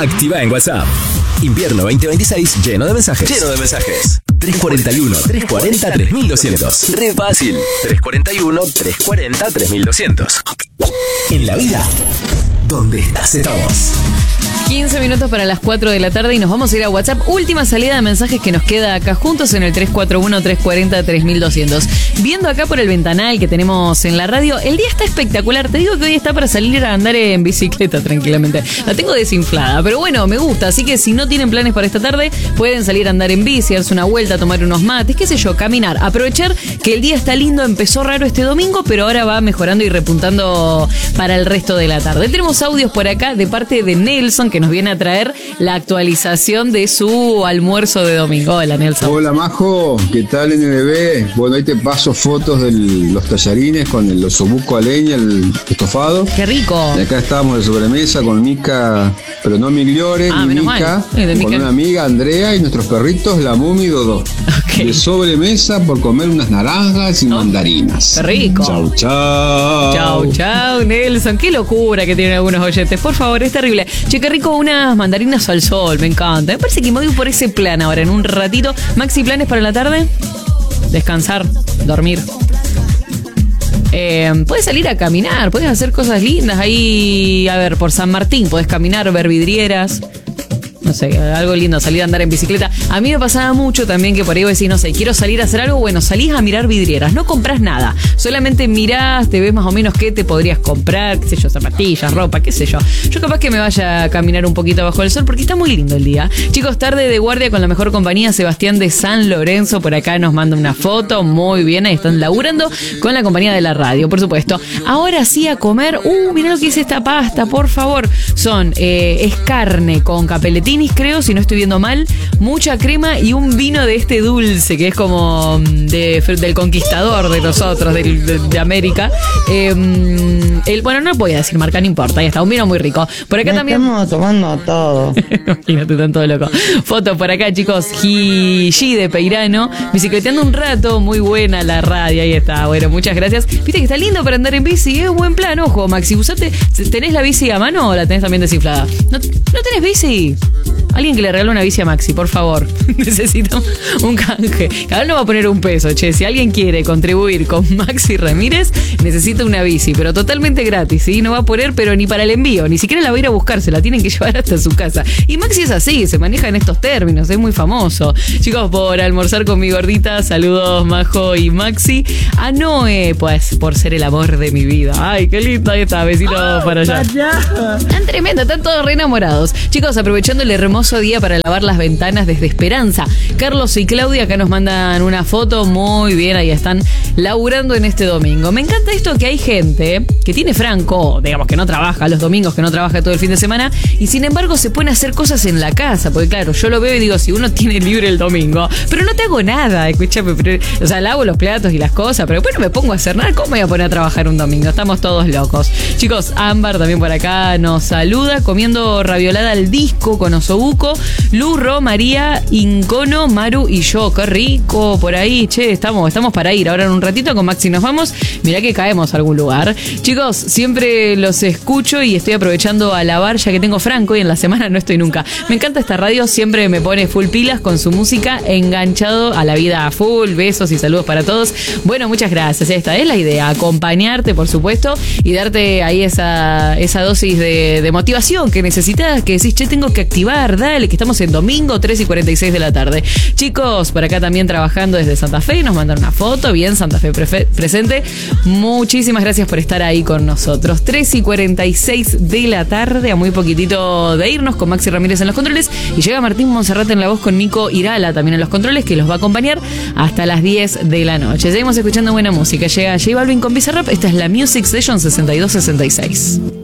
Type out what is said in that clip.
Activa en WhatsApp. Invierno 2026 lleno de mensajes. 341-340-3200. Re fácil. 341-340-3200. En la vida, donde estás estamos. 15 minutos para las 4 de la tarde y nos vamos a ir a WhatsApp. Última salida de mensajes que nos queda acá juntos en el 341-340-3200. Viendo acá por el ventanal que tenemos en la radio, el día está espectacular. Te digo que hoy está para salir a andar en bicicleta tranquilamente. La tengo desinflada, pero bueno, me gusta. Así que si no tienen planes para esta tarde, pueden salir a andar en bici, darse una vuelta, tomar unos mates, qué sé yo, caminar. Aprovechar que el día está lindo, empezó raro este domingo, pero ahora va mejorando y repuntando para el resto de la tarde. Tenemos audios por acá de parte de Nelson, que nos viene a traer la actualización de su almuerzo de domingo. Hola, Nelson. Hola, Majo. ¿Qué tal, NBB? Bueno, ahí te paso fotos de los tallarines con el osobuco a leña, el estofado. ¡Qué rico! Y acá estábamos de sobremesa con Mica, pero no Migliore, ni Mica, con una amiga, Andrea, y nuestros perritos, la Mumi y Dodó. Okay. De sobremesa por comer unas naranjas y mandarinas. ¡Qué rico! Chau, chau. Chau, chau, Nelson. Qué locura que tienen algunos oyentes. Por favor, es terrible. Che, qué rico unas mandarinas al sol, me encanta. Me parece que me voy por ese plan ahora en un ratito. Maxi, ¿planes para la tarde? Descansar, dormir. Puedes salir a caminar, puedes hacer cosas lindas ahí. A ver, por San Martín puedes caminar, ver vidrieras. No sé, algo lindo, salir a andar en bicicleta. A mí me pasaba mucho también que por ahí vos decís, no sé, quiero salir a hacer algo. Bueno, salís a mirar vidrieras, no compras nada. Solamente mirás, te ves más o menos qué te podrías comprar, qué sé yo, zapatillas, ropa, qué sé yo. Yo capaz que me vaya a caminar un poquito bajo el sol porque está muy lindo el día. Chicos, tarde de guardia con la mejor compañía. Sebastián de San Lorenzo por acá nos manda una foto. Muy bien, ahí están laburando con la compañía de la radio, por supuesto. Ahora sí a comer. Mirá lo que es esta pasta, por favor. Es carne con capeletinis, creo, si no estoy viendo mal, mucha crema y un vino de este dulce que es como del conquistador de nosotros, de América. Bueno, no voy a decir marca, no importa, ahí está, un vino muy rico. Por acá también estamos tomando todo. Imagínate, están todo loco. Fotos por acá, chicos. G de Peirano, bicicleteando un rato, muy buena la radio, ahí está. Bueno, muchas gracias. Viste que está lindo para andar en bici, es un buen plan, ojo, Maxi, ¿tenés la bici a mano o la tenés también desinflada? ¿No tenés bici? Alguien que le regale una bici a Maxi, por favor. Necesito un canje. Cada uno va a poner un peso, che. Si alguien quiere contribuir con Maxi Ramírez, necesita una bici, pero totalmente gratis, ¿sí? No va a poner, pero ni para el envío, ni siquiera la va a ir a buscar, se la tienen que llevar hasta su casa. Y Maxi es así, se maneja en estos términos, es muy famoso. Chicos, por almorzar con mi gordita, saludos Majo y Maxi. A Noé, pues, por ser el amor de mi vida. Ay, qué lindo, ahí está, besito para allá. Están tremendo, están todos re enamorados. Chicos, aprovechando el hermoso día para lavar las ventanas desde Esperanza. Carlos y Claudia acá nos mandan una foto. Muy bien, ahí están laburando en este domingo. Me encanta esto que hay gente que tiene franco, digamos que no trabaja los domingos, que no trabaja todo el fin de semana y sin embargo se pone a hacer cosas en la casa, porque claro, yo lo veo y digo, si uno tiene libre el domingo, pero no te hago nada, escúchame, o sea, lavo los platos y las cosas, pero después no me pongo a hacer nada. ¿Cómo me voy a poner a trabajar un domingo? Estamos todos locos. Chicos, Ámbar también por acá nos saluda, comiendo raviolada al disco con osobuco. Lurro, María, Incono, Maru y yo. Qué rico por ahí. Che, estamos para ir. Ahora en un ratito con Maxi nos vamos. Mirá que caemos a algún lugar. Chicos, siempre los escucho y estoy aprovechando a lavar ya que tengo franco y en la semana no estoy nunca. Me encanta esta radio, siempre me pone full pilas con su música, enganchado a la vida a full. Besos y saludos para todos. Bueno, muchas gracias. Esta es la idea, acompañarte, por supuesto, y darte ahí esa dosis de motivación que necesitas, que decís, che, tengo que activar, dale, que estamos en domingo, 3:46 de la tarde. Chicos, por acá también trabajando desde Santa Fe, nos mandan una foto, bien, Santa Fe presente. Muchísimas gracias por estar ahí con nosotros. 3:46 de la tarde, a muy poquitito de irnos con Maxi Ramírez en los controles, y llega Martín Monserrate en la voz con Nico Irala también en los controles, que los va a acompañar hasta las 10 de la noche. Seguimos escuchando buena música, llega J Balvin con Bizarrap, esta es la Music Session 6266.